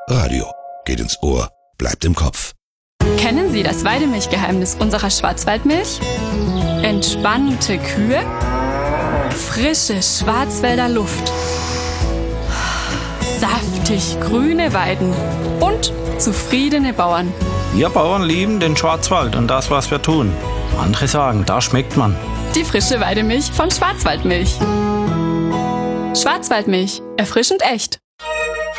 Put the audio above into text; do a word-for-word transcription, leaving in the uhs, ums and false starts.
Radio. Geht ins Ohr, bleibt im Kopf. Kennen Sie das Weidemilchgeheimnis unserer Schwarzwaldmilch? Entspannte Kühe, frische Schwarzwälder Luft, saftig grüne Weiden und zufriedene Bauern. Wir Bauern lieben den Schwarzwald und das, was wir tun. Andere sagen, da schmeckt man. Die frische Weidemilch von Schwarzwaldmilch. Schwarzwaldmilch, erfrischend echt.